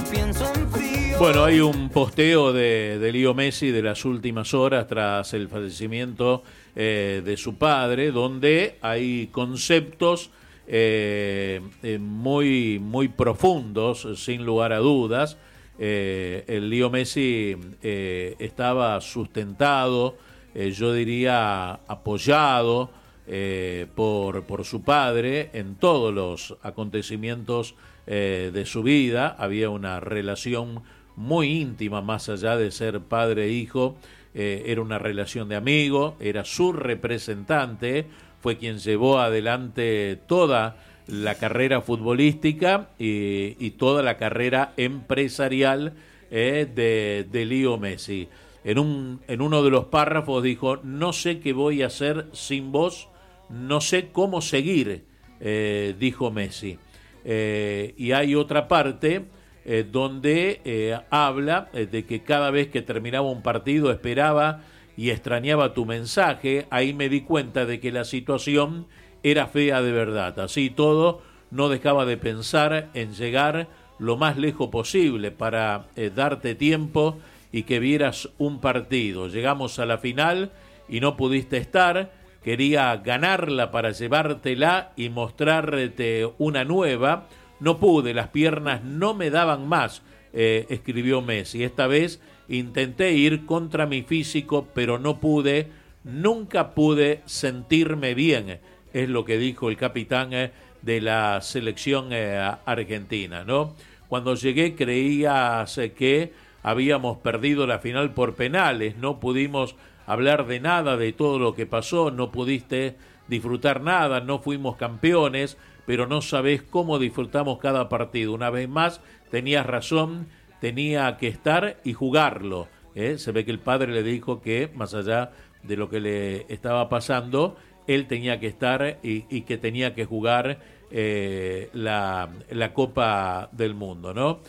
Bueno, hay un posteo de Leo Messi de las últimas horas tras el fallecimiento de su padre, donde hay conceptos muy profundos, sin lugar a dudas. El Leo Messi estaba sustentado, yo diría apoyado por su padre en todos los acontecimientos de su vida. Había una relación muy íntima, más allá de ser padre e hijo. Era una relación de amigo, era su representante, fue quien llevó adelante toda la carrera futbolística y toda la carrera empresarial de Leo Messi. En uno de los párrafos dijo: no sé qué voy a hacer sin vos, no sé cómo seguir, dijo Messi. Y hay otra parte donde habla de que cada vez que terminaba un partido esperaba y extrañaba tu mensaje. Ahí me di cuenta de que la situación era fea de verdad. Así todo, no dejaba de pensar en llegar lo más lejos posible para darte tiempo y que vieras un partido. Llegamos a la final y no pudiste estar. Quería ganarla para llevártela y mostrarte una nueva. No pude, las piernas no me daban más, escribió Messi. Esta vez intenté ir contra mi físico, pero no pude. Nunca pude sentirme bien, es lo que dijo el capitán de la selección argentina, ¿no? Cuando llegué creías que habíamos perdido la final por penales, no pudimos hablar de nada, de todo lo que pasó, no pudiste disfrutar nada, no fuimos campeones, pero no sabés cómo disfrutamos cada partido. Una vez más, tenías razón, tenía que estar y jugarlo. Se ve que el padre le dijo que, más allá de lo que le estaba pasando, él tenía que estar y que tenía que jugar la Copa del Mundo, ¿no?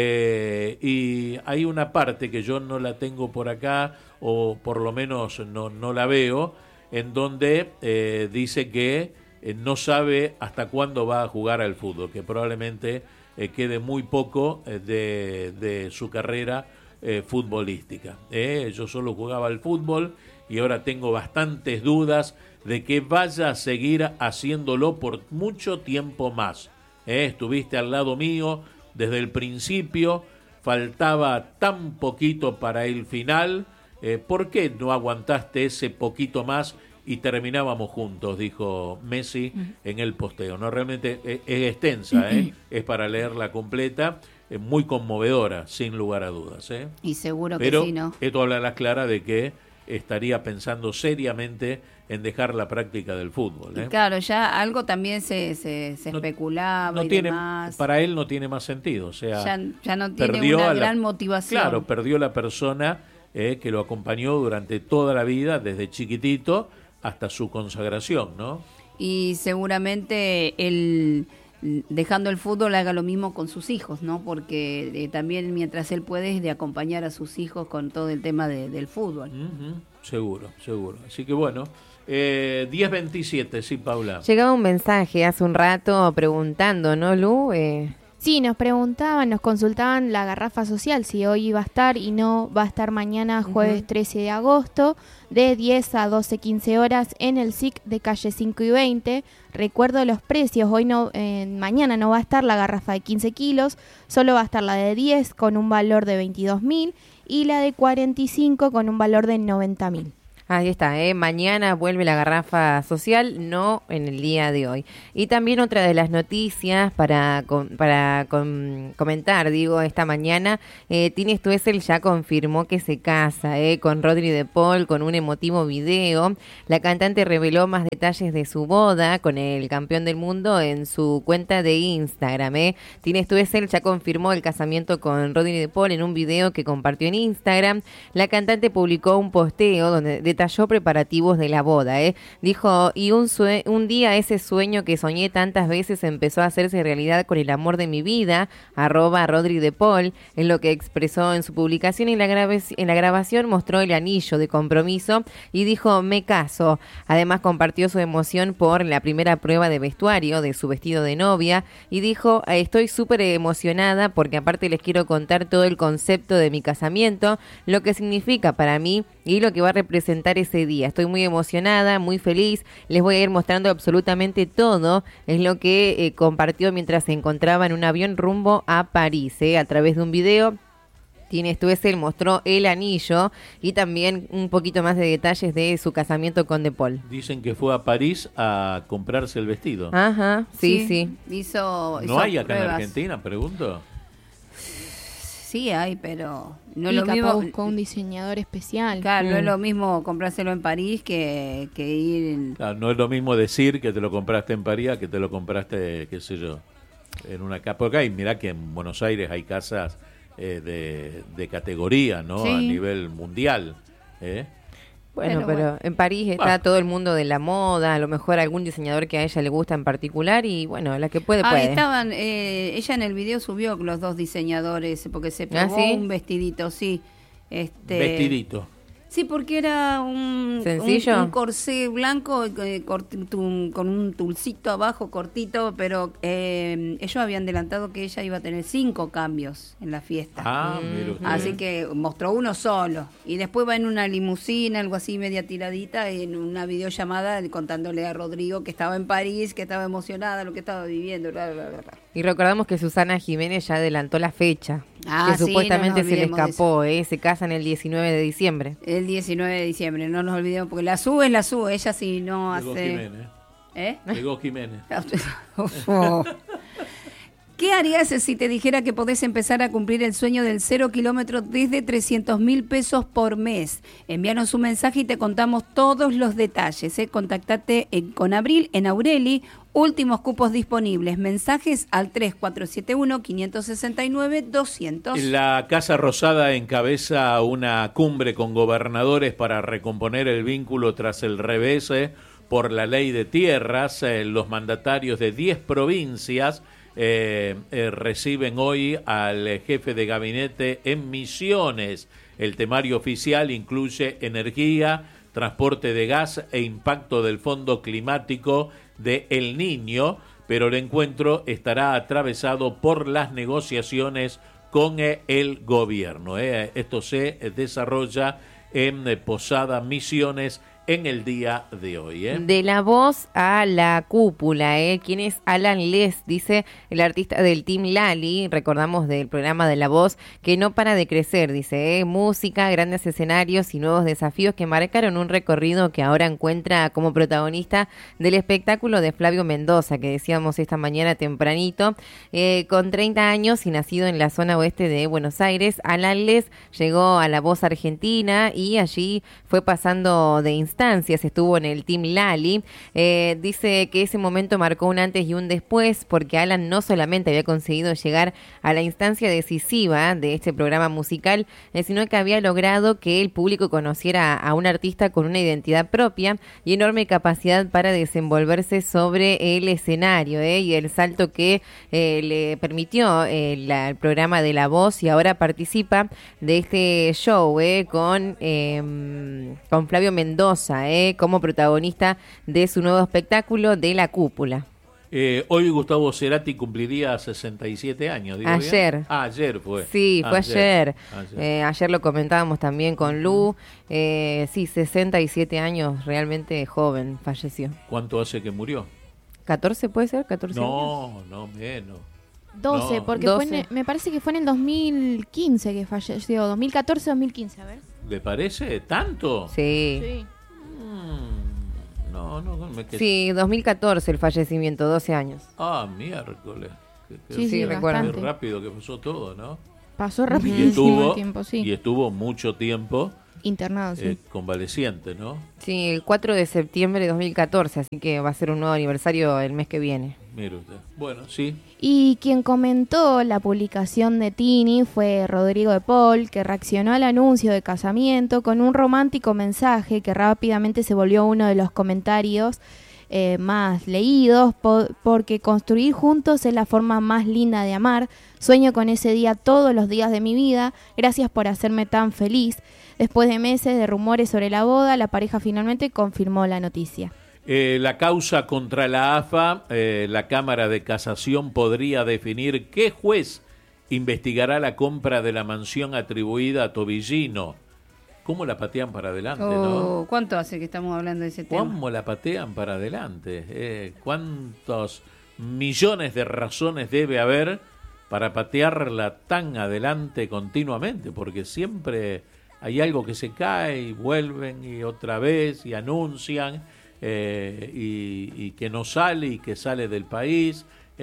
Y hay una parte que yo no la tengo por acá, o por lo menos no la veo, en donde dice que no sabe hasta cuándo va a jugar al fútbol, que probablemente quede muy poco de su carrera futbolística. Yo solo jugaba al fútbol y ahora tengo bastantes dudas de que vaya a seguir haciéndolo por mucho tiempo más. Estuviste al lado mío desde el principio, faltaba tan poquito para el final. ¿Por qué no aguantaste ese poquito más y terminábamos juntos?, dijo Messi en el posteo. No, realmente es extensa, es para leerla completa, muy conmovedora, sin lugar a dudas. Y seguro que pero sí, ¿no? Esto habla a las claras de que estaría pensando seriamente en dejar la práctica del fútbol. Claro, ya algo también se especulaba no y tiene, demás. Para él no tiene más sentido, o sea, ya no tiene una gran motivación. Claro, perdió la persona que lo acompañó durante toda la vida, desde chiquitito hasta su consagración, ¿no? Y seguramente él, dejando el fútbol, haga lo mismo con sus hijos, ¿no? Porque también mientras él puede es de acompañar a sus hijos con todo el tema del fútbol. Seguro. Así que bueno, 10:27, sí, Paula. Llegaba un mensaje hace un rato preguntando, ¿no, Lu? Sí, nos consultaban la garrafa social, si hoy iba a estar y no va a estar mañana, jueves 13 de agosto, de 10 a 12:15 horas en el SIC de calle 5 y 20. Recuerdo los precios, mañana no va a estar la garrafa de 15 kilos, solo va a estar la de 10 con un valor de 22.000 y la de 45 con un valor de 90.000. Ahí está, mañana vuelve la garrafa social, no en el día de hoy. Y también otra de las noticias para comentar, esta mañana, Tini Stoessel ya confirmó que se casa con Rodri de Paul con un emotivo video. La cantante reveló más detalles de su boda con el campeón del mundo en su cuenta de Instagram. Tini Stoessel ya confirmó el casamiento con Rodri de Paul en un video que compartió en Instagram. La cantante publicó un posteo donde detalló preparativos de la boda. Dijo, y un día ese sueño que soñé tantas veces empezó a hacerse realidad con el amor de mi vida, @Rodri de Paul, es lo que expresó en su publicación. Y en la grabación mostró el anillo de compromiso y dijo, me caso. Además compartió su emoción por la primera prueba de vestuario de su vestido de novia y dijo, estoy súper emocionada porque aparte les quiero contar todo el concepto de mi casamiento, lo que significa para mí y lo que va a representar ese día. Estoy muy emocionada, muy feliz, les voy a ir mostrando absolutamente todo, es lo que compartió mientras se encontraba en un avión rumbo a París, a través de un video. Tienes tú ese, mostró el anillo y también un poquito más de detalles de su casamiento con De Paul. Dicen que fue a París a comprarse el vestido. Ajá, sí. Hizo ¿No hay acá pruebas. en Argentina, pregunto? Sí hay, pero no y es lo mismo. buscó un diseñador especial. Claro, no es lo mismo comprárselo en París que ir Claro, no es lo mismo decir que te lo compraste en París a que te lo compraste, qué sé yo, en una casa. Porque mirá que en Buenos Aires hay casas de categoría, ¿no? Sí. A nivel mundial. Bueno, pero en París está todo el mundo de la moda, a lo mejor algún diseñador que a ella le gusta en particular y bueno, la que puede. Estaban, ella en el video subió los dos diseñadores porque se probó ¿sí? un vestidito, sí. Vestidito. Sí, porque era un corsé blanco con un tulcito abajo cortito, pero ellos habían adelantado que ella iba a tener 5 cambios en la fiesta. Mira usted. Así que mostró uno solo. Y después va en una limusina, algo así media tiradita, en una videollamada contándole a Rodrigo que estaba en París, que estaba emocionada, lo que estaba viviendo, bla, bla, bla, bla. Y recordamos que Susana Jiménez ya adelantó la fecha, que sí, supuestamente no nos se le olvidemos escapó, se casan el 19 de diciembre. El 19 de diciembre, no nos olvidemos, porque la sube, ella sí no Llegó hace... Jiménez. Llegó Jiménez. ¿Qué harías si te dijera que podés empezar a cumplir el sueño del 0 kilómetro desde 300.000 pesos por mes? Envíanos un mensaje y te contamos todos los detalles. Contactate con Abril en Aureli. Últimos cupos disponibles. Mensajes al 3471-569-200. La Casa Rosada encabeza una cumbre con gobernadores para recomponer el vínculo tras el revés por la ley de tierras. Los mandatarios de 10 provincias reciben hoy al jefe de gabinete en Misiones. El temario oficial incluye energía, transporte de gas e impacto del Fondo Climático de El Niño, pero el encuentro estará atravesado por las negociaciones con el gobierno. Esto se desarrolla en Posada Misiones en el día de hoy. De la voz a la cúpula, ¿Quién es Alan Les? Dice el artista del Team Lali, recordamos del programa de La Voz, que no para de crecer, dice, música, grandes escenarios y nuevos desafíos que marcaron un recorrido que ahora encuentra como protagonista del espectáculo de Flavio Mendoza, que decíamos esta mañana tempranito. Con 30 años y nacido en la zona oeste de Buenos Aires, Alan Les llegó a La Voz Argentina y allí fue pasando de instancias, estuvo en el Team Lali. Dice que ese momento marcó un antes y un después porque Alan no solamente había conseguido llegar a la instancia decisiva de este programa musical, sino que había logrado que el público conociera a un artista con una identidad propia y enorme capacidad para desenvolverse sobre el escenario, y el salto que le permitió el programa de La Voz, y ahora participa de este show con Flavio Mendoza como protagonista de su nuevo espectáculo de La Cúpula. Hoy Gustavo Cerati cumpliría 67 años. ¿Digo ayer. bien? Ayer fue. Sí, fue ayer. Ayer lo comentábamos también con Lu. Sí, 67 años, realmente joven, falleció. ¿Cuánto hace que murió? 14 puede ser, 14 años. No, menos. 12, No. porque 12. me parece que fue en el 2015 que falleció, 2014-2015, a ver. ¿Le parece tanto? Sí. No, me quedé. Sí, 2014 el fallecimiento, 12 años. Miércoles. Sí, recuerdo. Qué rápido que pasó todo, ¿no? Pasó rapidísimo el tiempo, Y sí. estuvo mucho tiempo internado, sí. Convaleciente, ¿no? Sí, el 4 de septiembre de 2014, así que va a ser un nuevo aniversario el mes que viene. Mire usted. Bueno, sí. Y quien comentó la publicación de Tini fue Rodrigo de Paul, que reaccionó al anuncio de casamiento con un romántico mensaje que rápidamente se volvió uno de los comentarios más leídos, porque construir juntos es la forma más linda de amar. Sueño con ese día todos los días de mi vida. Gracias por hacerme tan feliz. Después de meses de rumores sobre la boda, la pareja finalmente confirmó la noticia. La causa contra la AFA, la Cámara de Casación podría definir qué juez investigará la compra de la mansión atribuida a Tobillino. ¿Cómo la patean para adelante, no? ¿Cuánto hace que estamos hablando de ese tema? ¿Cómo la patean para adelante? ¿Cuántos millones de razones debe haber para patearla tan adelante continuamente? Porque siempre hay algo que se cae y vuelven y otra vez y anuncian y que no sale y que sale del país.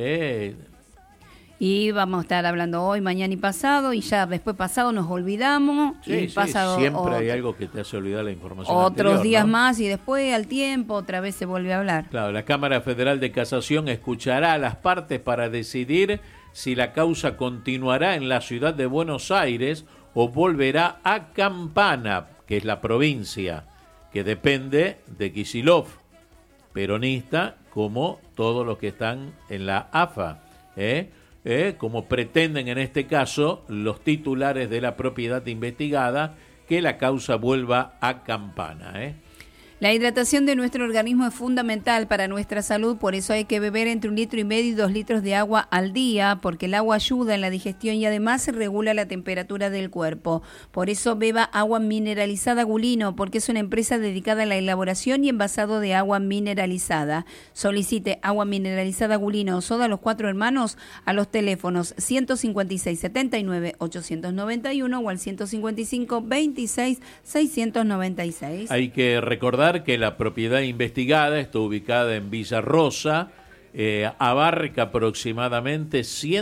Y vamos a estar hablando hoy, mañana y pasado, y ya después pasado nos olvidamos. Sí, y pasado siempre hay algo que te hace olvidar la información otros anterior, días ¿no? más, y después al tiempo otra vez se vuelve a hablar. Claro, la Cámara Federal de Casación escuchará a las partes para decidir si la causa continuará en la ciudad de Buenos Aires o volverá a Campana, que es la provincia, que depende de Kicillof, peronista, como todos los que están en la AFA, como pretenden en este caso los titulares de la propiedad investigada, que la causa vuelva a Campana. La hidratación de nuestro organismo es fundamental para nuestra salud, por eso hay que beber entre 1,5 litros y 2 litros de agua al día, porque el agua ayuda en la digestión y además regula la temperatura del cuerpo. Por eso beba agua mineralizada Gulino, porque es una empresa dedicada a la elaboración y envasado de agua mineralizada. Solicite agua mineralizada Gulino, Soda Los Cuatro Hermanos, a los teléfonos 156 79 891 o al 155 26 696. Hay que recordar que la propiedad investigada está ubicada en Villa Rosa, abarca aproximadamente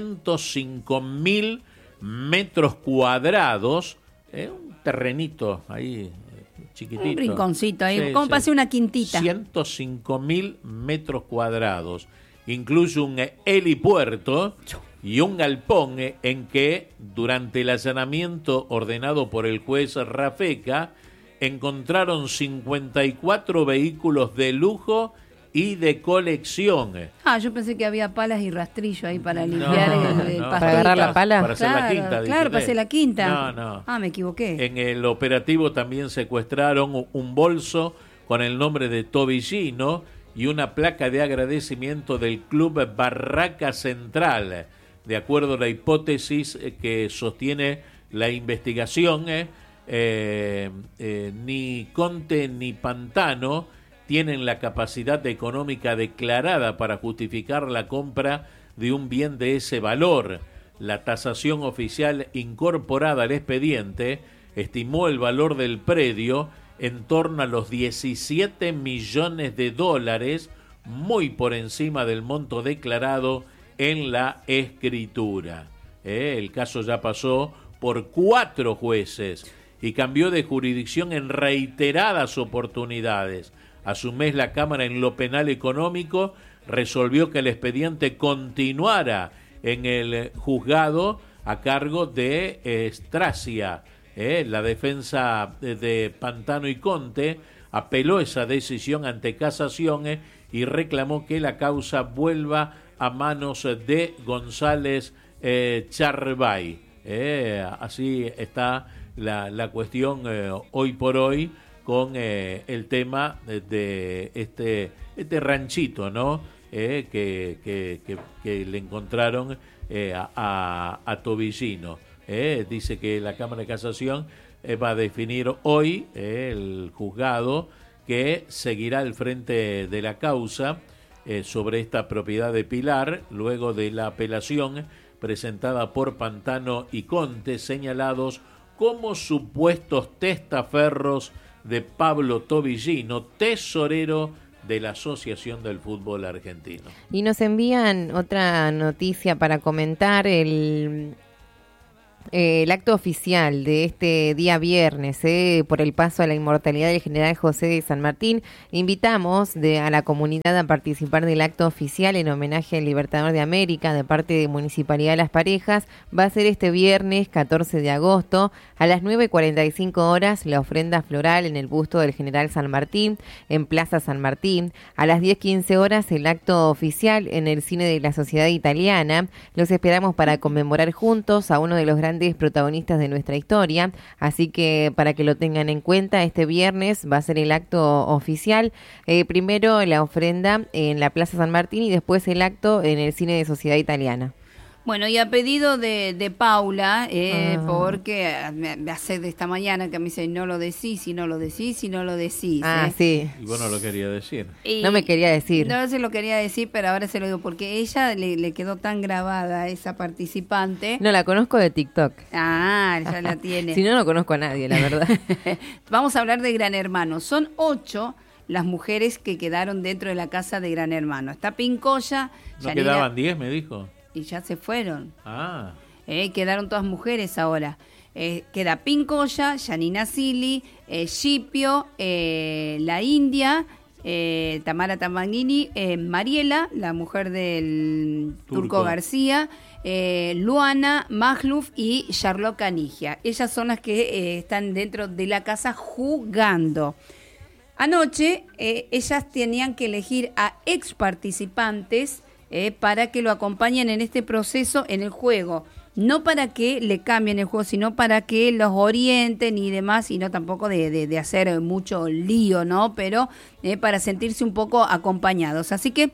105.000 metros cuadrados, un terrenito ahí chiquitito. Un rinconcito ahí, sí, como sí. pase una quintita. 105.000 metros cuadrados, incluye un helipuerto y un galpón en que durante el allanamiento ordenado por el juez Rafeca encontraron 54 vehículos de lujo y de colección. Yo pensé que había palas y rastrillo ahí para limpiar el pastito. ¿Para agarrar la pala? Para hacer la quinta. Claro, para hacer la quinta. No. Me equivoqué. En el operativo también secuestraron un bolso con el nombre de Tobillino y una placa de agradecimiento del club Barraca Central. De acuerdo a la hipótesis que sostiene la investigación, ni Conte ni Pantano tienen la capacidad económica declarada para justificar la compra de un bien de ese valor. La tasación oficial incorporada al expediente estimó el valor del predio en torno a los 17 millones de dólares, muy por encima del monto declarado en la escritura. El caso ya pasó por 4 jueces y cambió de jurisdicción en reiteradas oportunidades. A su vez, la Cámara en lo penal económico resolvió que el expediente continuara en el juzgado a cargo de Stracia. La defensa de Pantano y Conte apeló esa decisión ante casación y reclamó que la causa vuelva a manos de González Charbay. Así está la cuestión hoy por hoy con el tema de este ranchito, ¿no? Que le encontraron a Tobillino. Dice que la Cámara de Casación va a definir hoy el juzgado que seguirá al frente de la causa sobre esta propiedad de Pilar, luego de la apelación presentada por Pantano y Conte, señalados como supuestos testaferros de Pablo Tobillino, tesorero de la Asociación del Fútbol Argentino. Y nos envían otra noticia para comentar. El el acto oficial de este día viernes, por el paso a la inmortalidad del general José de San Martín, invitamos a la comunidad a participar del acto oficial en homenaje al Libertador de América de parte de Municipalidad de Las Parejas. Va a ser este viernes 14 de agosto a las 9:45 horas la ofrenda floral en el busto del general San Martín en Plaza San Martín. A las 10:15 horas el acto oficial en el cine de la Sociedad Italiana. Los esperamos para conmemorar juntos a uno de los grandes protagonistas de nuestra historia, así que para que lo tengan en cuenta, este viernes va a ser el acto oficial, primero la ofrenda en la Plaza San Martín y después el acto en el cine de Sociedad Italiana. Bueno, y a pedido de Paula, porque me hace de esta mañana que me dice, no lo decís, y no lo decís, y no lo decís. Sí. Y vos no lo quería decir. No me quería decir. No se lo quería decir, pero ahora se lo digo, porque ella le quedó tan grabada, esa participante. No, la conozco de TikTok. Ah, ya la tiene. Si no, no conozco a nadie, la verdad. Vamos a hablar de Gran Hermano. Son 8 las mujeres que quedaron dentro de la casa de Gran Hermano. Está Pincoya. ¿No quedaban 10, me dijo? Y ya se fueron. Quedaron todas mujeres ahora. Queda Pincoya, Yanina Sili, Scipio, la India, Tamara Tamanghini, Mariela, la mujer del Turco García, Luana, Magluf y Charlotte Canigia. Ellas son las que están dentro de la casa jugando. Anoche ellas tenían que elegir a ex participantes para que lo acompañen en este proceso en el juego. No para que le cambien el juego, sino para que los orienten y demás, y no tampoco de hacer mucho lío, ¿no? Pero para sentirse un poco acompañados. Así que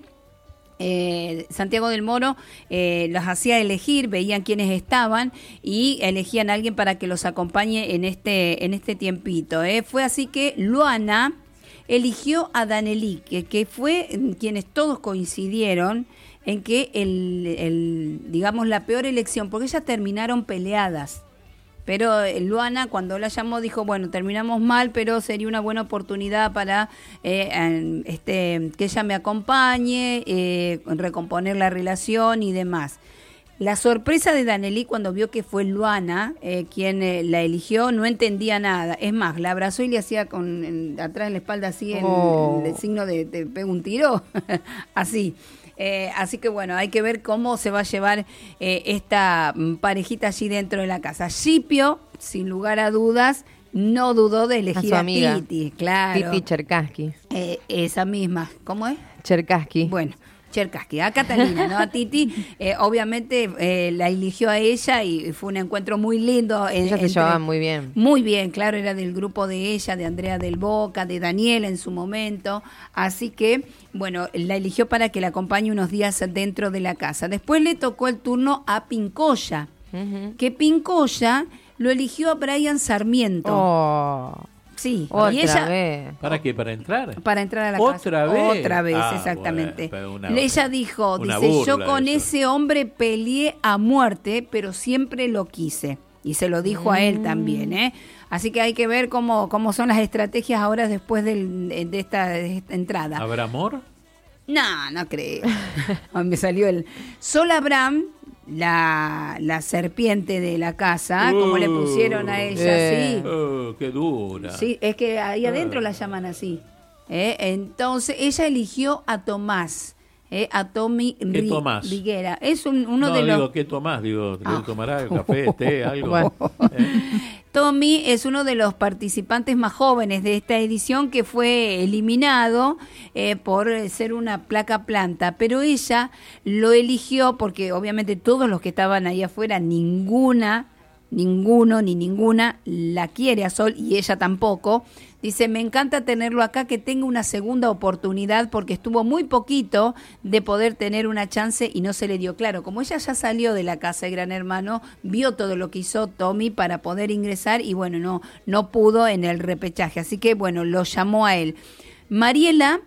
Santiago del Moro los hacía elegir, veían quiénes estaban y elegían a alguien para que los acompañe en este tiempito. Fue así que Luana eligió a Danelí, que fue quienes todos coincidieron en que digamos la peor elección, porque ellas terminaron peleadas. Pero Luana, cuando la llamó, dijo, bueno, terminamos mal, pero sería una buena oportunidad para que ella me acompañe, recomponer la relación y demás. La sorpresa de Danelí cuando vio que fue Luana quien la eligió, no entendía nada. Es más, la abrazó y le hacía atrás en la espalda así el signo de te pego un tiro, así. Así que bueno, hay que ver cómo se va a llevar esta parejita allí dentro de la casa. Scipio, sin lugar a dudas, no dudó de elegir a Titi, claro. Titi Cherkassky. Esa misma, ¿cómo es? Cherkassky. Bueno, Cherkassky, a Catalina, ¿no? A Titi, obviamente la eligió a ella y fue un encuentro muy lindo. Ellas se llevaban muy bien. Muy bien, claro, era del grupo de ella, de Andrea del Boca, de Daniela en su momento. Así que, bueno, la eligió para que la acompañe unos días dentro de la casa. Después le tocó el turno a Pincoya, que Pincoya lo eligió a Brian Sarmiento. Sí, otra y ella vez. ¿Para qué? ¿Para entrar? Para entrar a la ¿Otra casa. vez? Otra vez, exactamente. Bueno, ella dijo, dice, yo con ese hombre peleé a muerte, pero siempre lo quise. Y se lo dijo a él también, ¿eh? Así que hay que ver cómo son las estrategias ahora después de esta entrada. ¿Habrá amor? No creo. Me salió el Sol Abraham, la serpiente de la casa, como le pusieron a ella, sí. ¡Qué dura! Sí, es que ahí adentro la llaman así. Entonces, ella eligió a Tomás, a Tommy Riguera. Es uno de los... No, digo, ¿qué Tomás? Digo, ¿tomará café, té, algo? Bueno. Tommy es uno de los participantes más jóvenes de esta edición que fue eliminado por ser una placa planta, pero ella lo eligió porque obviamente todos los que estaban ahí afuera, ninguno ni ninguna la quiere a Sol y ella tampoco. Dice, me encanta tenerlo acá, que tenga una segunda oportunidad porque estuvo muy poquito de poder tener una chance y no se le dio. Claro, como ella ya salió de la casa de Gran Hermano, vio todo lo que hizo Tommy para poder ingresar y bueno, no pudo en el repechaje. Así que bueno, lo llamó a él. Mariela,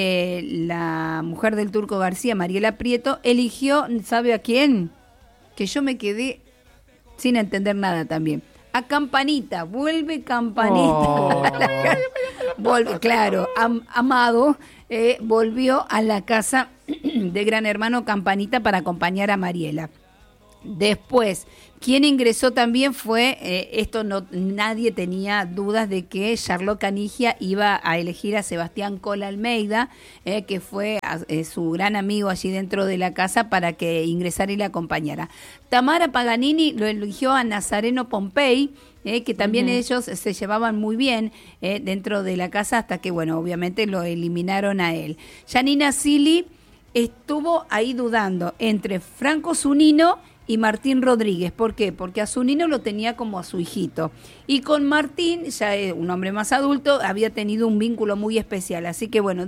la mujer del Turco García, Mariela Prieto, eligió, ¿sabe a quién? Que yo me quedé sin entender nada también. A Campanita, vuelve Campanita. Vuelve, claro, Amado volvió a la casa de Gran Hermano Campanita para acompañar a Mariela. Después, quien ingresó también fue, nadie tenía dudas de que Charlotte Canigia iba a elegir a Sebastián Cola Almeida, que fue su gran amigo allí dentro de la casa para que ingresara y le acompañara. Tamara Paganini lo eligió a Nazareno Pompey, que también ellos se llevaban muy bien dentro de la casa hasta que, bueno, obviamente lo eliminaron a él. Janina Silly estuvo ahí dudando entre Franco Zunino y Martín Rodríguez. ¿Por qué? Porque a Zunino lo tenía como a su hijito. Y con Martín, ya un hombre más adulto, había tenido un vínculo muy especial. Así que bueno,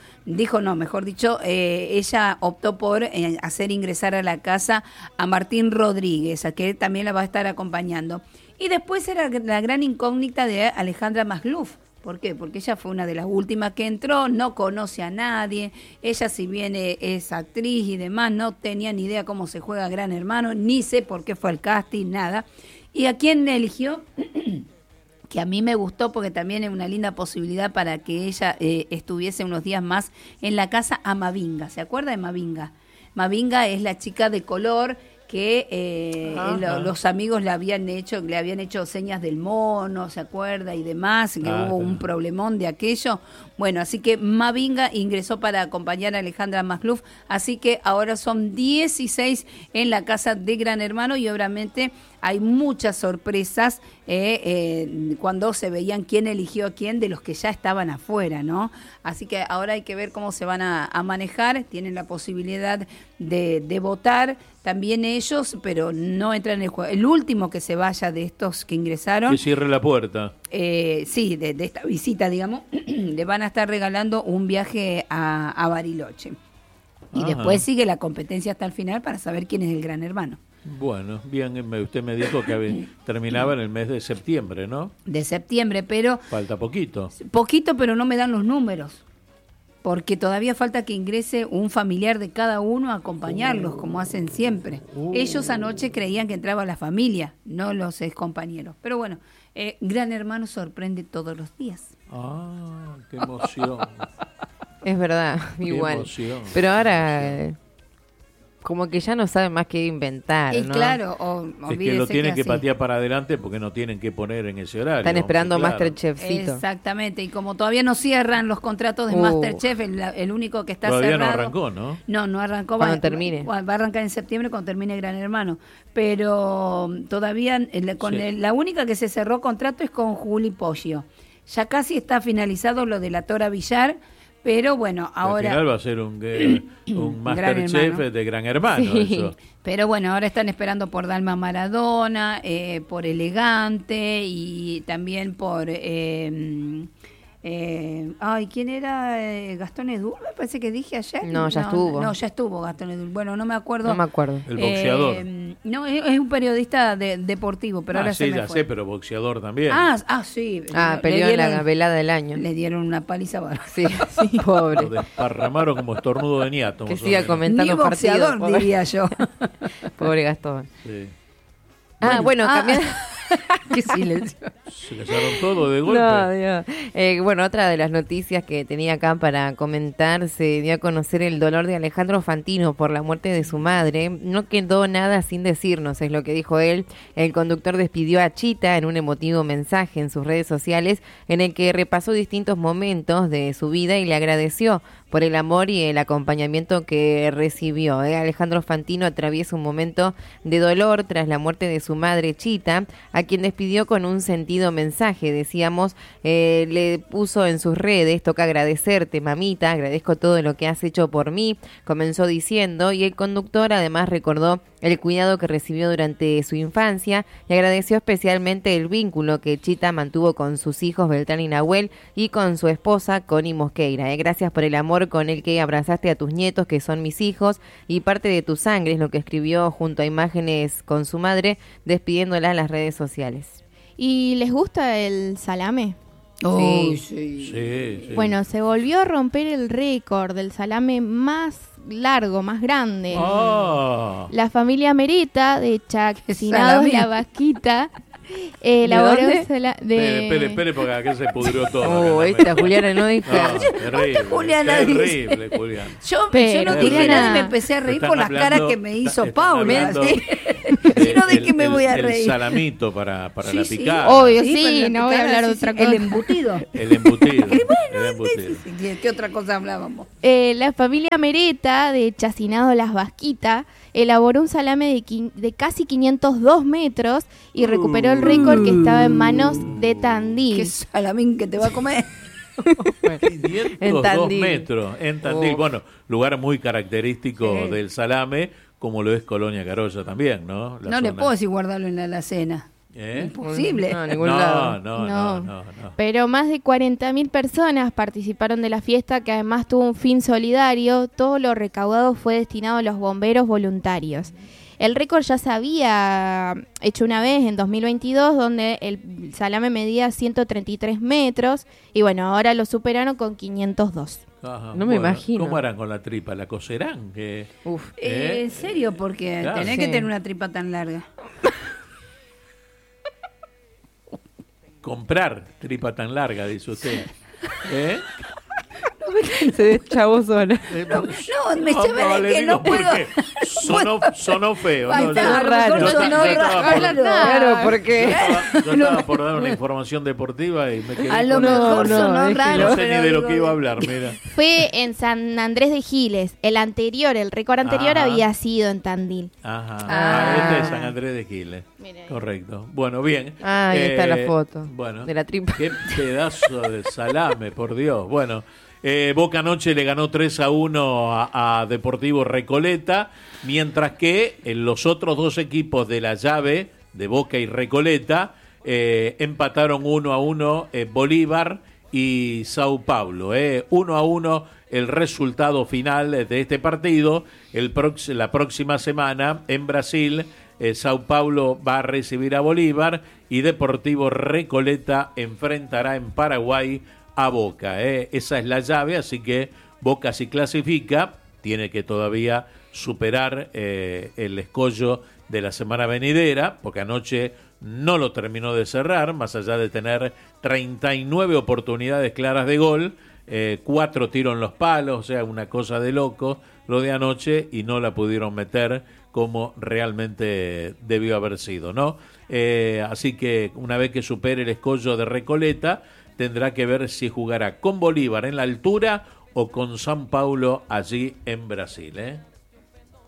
ella optó por hacer ingresar a la casa a Martín Rodríguez, a que también la va a estar acompañando. Y después era la gran incógnita de Alejandra Magluf. ¿Por qué? Porque ella fue una de las últimas que entró, no conoce a nadie, ella si bien es actriz y demás, no tenía ni idea cómo se juega Gran Hermano, ni sé por qué fue el casting, nada. ¿Y a quién eligió? Que a mí me gustó porque también es una linda posibilidad para que ella estuviese unos días más en la casa, a Mavinga. ¿Se acuerda de Mavinga? Mavinga es la chica de color que los amigos le habían hecho señas del mono, ¿se acuerda? Y demás, que hubo un problemón de aquello. Bueno, así que Mavinga ingresó para acompañar a Alejandra Magluf, así que ahora son 16 en la casa de Gran Hermano y obviamente hay muchas sorpresas cuando se veían quién eligió a quién de los que ya estaban afuera, ¿no? Así que ahora hay que ver cómo se van a manejar, tienen la posibilidad de votar también ellos, pero no entran en el juego. El último que se vaya de estos que ingresaron... Que cierre la puerta. Sí, de esta visita, digamos, le van a estar regalando un viaje a Bariloche. Y después sigue la competencia hasta el final para saber quién es el Gran Hermano. Bueno, bien, usted me dijo que terminaba en el mes de septiembre, ¿no? De septiembre, pero... Falta poquito. Poquito, pero no me dan los números. Porque todavía falta que ingrese un familiar de cada uno a acompañarlos, como hacen siempre. Ellos anoche creían que entraba la familia, no los excompañeros. Pero bueno, Gran Hermano sorprende todos los días. Ah, qué emoción. Es verdad, Qué igual. emoción. Pero ahora... como que ya no saben más qué inventar, ¿no? Claro, es que lo tienen que patear para adelante porque no tienen que poner en ese horario. Están esperando claro. Masterchefcito. Exactamente, y como todavía no cierran los contratos de Masterchef, el único que está todavía cerrado... no arrancó, ¿no? No arrancó. Cuando termine. Va a arrancar en septiembre cuando termine Gran Hermano. Pero todavía, la única que se cerró contrato es con Juli Poggio. Ya casi está finalizado lo de la Tora Villar, pero bueno, ahora... Al final va a ser un Masterchef de Gran Hermano, sí. Eso. Pero bueno, ahora están esperando por Dalma Maradona, por Elegante y también por... ¿quién era? Gastón Edul, me parece que dije ayer. No, ya estuvo. No, ya estuvo Gastón Edul. Bueno, no me acuerdo. El boxeador. No, es un periodista deportivo, pero ahora sí, se me ya fue. sé, pero boxeador también. Sí. Peleó en la velada del año. Le dieron una paliza bárbara. Sí, pobre. Lo desparramaron como estornudo de niato. Que siga comentando ni boxeador, partidos, diría yo. Pobre Gastón. Sí. Cambiando... Qué silencio. Se casaron todo de golpe. No, Dios. Bueno, otra de las noticias que tenía acá para comentar, se dio a conocer el dolor de Alejandro Fantino por la muerte de su madre. No quedó nada sin decirnos, es lo que dijo él. El conductor despidió a Chita en un emotivo mensaje en sus redes sociales en el que repasó distintos momentos de su vida y le agradeció por el amor y el acompañamiento que recibió. Alejandro Fantino atraviesa un momento de dolor tras la muerte de su madre Chita, a quien despidió con un sentido mensaje. Decíamos, le puso en sus redes: toca agradecerte, mamita, agradezco todo lo que has hecho por mí, comenzó diciendo, y el conductor además recordó el cuidado que recibió durante su infancia y agradeció especialmente el vínculo que Chita mantuvo con sus hijos Beltrán y Nahuel y con su esposa Connie Mosqueira. Gracias por el amor con el que abrazaste a tus nietos, que son mis hijos y parte de tu sangre, es lo que escribió junto a imágenes con su madre, despidiéndola en las redes sociales. ¿Y les gusta el salame? Sí. Bueno, se volvió a romper el récord del salame más largo, más grande. La familia Merita de Chacinados La Vasquita elaboró Espere, porque acá se pudrió todo. Esta Juliana no dijo. Terrible, Juliana. Yo no dije nada y me empecé a reír por las caras que me hizo Paula. de qué me voy a reír. El salamito para Sí, la sí. picada. Obvio, Sí, sí, para la no voy a picada, hablar de sí, otra sí. cosa. El embutido. El embutido. Y bueno, el embutido. ¿de qué otra cosa hablábamos? La familia Mereta de Chacinado Las Vasquitas elaboró un salame de casi 502 metros y recuperó el récord que estaba en manos de Tandil. ¿Qué salamín que te va a comer? 502 En Tandil. metros en Tandil. Uf. Bueno, lugar muy característico Sí. del salame, como lo es Colonia Carolla también, ¿no? La No le zona. puedo decir guardarlo en la alacena. ¿Eh? Imposible. No, a ningún lado. No. Pero más de 40.000 personas participaron de la fiesta, que además tuvo un fin solidario. Todo lo recaudado fue destinado a los bomberos voluntarios. El récord ya se había hecho una vez en 2022, donde el salame medía 133 metros. Y bueno, ahora lo superaron con 502. Ajá, No me imagino. ¿Cómo harán con la tripa? ¿La cocerán? ¿Qué? Uf. En serio, porque Claro. tenés Sí. que tener una tripa tan larga. Comprar tripa tan larga, dice usted. ¿Eh? Se deschavó sola. No, me llaman le que digo no puedo. porque sonó feo. Ahí ¿no? está, Yo- a lo raro. mejor yo sonó estaba raro. por- Claro, porque... Yo estaba por dar una información deportiva y me quedé A lo con- mejor no, sonó déjelo. raro. No sé ni pero de lo digo, que iba a hablar, mira. Fue en San Andrés de Giles. El récord anterior Ajá. había sido en Tandil. Ajá. Ah. Este es San Andrés de Giles. Mira ahí. Correcto. Bueno, bien. Ah, ahí está la foto Bueno, de la tripa. Qué pedazo de salame, por Dios. Bueno, Boca anoche le ganó 3-1 a Deportivo Recoleta, mientras que los otros dos equipos de la llave de Boca y Recoleta empataron 1-1 Bolívar y Sao Paulo. 1-1 el resultado final de este partido. La próxima semana en Brasil, Sao Paulo va a recibir a Bolívar y Deportivo Recoleta enfrentará en Paraguay a Boca. Esa es la llave, así que Boca, si clasifica, tiene que todavía superar el escollo de la semana venidera, porque anoche no lo terminó de cerrar, más allá de tener 39 oportunidades claras de gol, 4 tiros en los palos, o sea, una cosa de loco lo de anoche, y no la pudieron meter como realmente debió haber sido, ¿no? Así que una vez que supere el escollo de Recoleta, tendrá que ver si jugará con Bolívar en la altura o con San Paulo allí en Brasil, ¿eh?